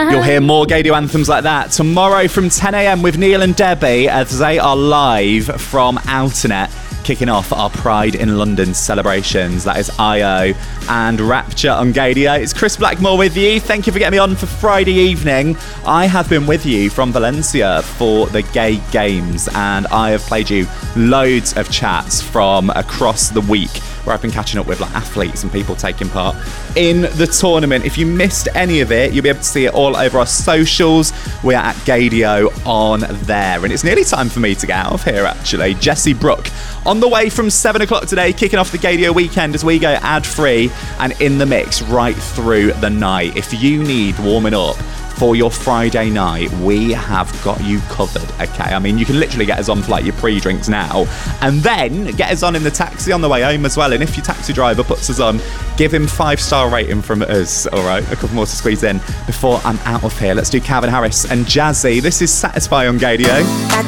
You'll hear more Gaydio anthems like that tomorrow from 10 a.m. with Neil and Debbie as they are live from Outernet, kicking off our Pride in London celebrations. That is IO and Rapture on Gaydio. It's Chris Blackmore with you. Thank you for getting me on for Friday evening. I have been with you from Valencia for the Gay Games, and I have played you loads of chats from across the week where I've been catching up with like athletes and people taking part in the tournament. If you missed any of it, you'll be able to see it all over our socials. We are at Gaydio on there. And it's nearly time for me to get out of here, actually. Jessie Brooke on the way from 7 o'clock today, kicking off the Gaydio weekend as we go ad-free and in the mix right through the night. If you need warming up for your Friday night, we have got you covered, okay? I mean, you can literally get us on for like your pre-drinks now and then get us on in the taxi on the way home as well. And if your taxi driver puts us on, give him 5-star rating from us, all right? A couple more to squeeze in before I'm out of here. Let's do Calvin Harris and Jazzy. This is Satisfy on Gaydio.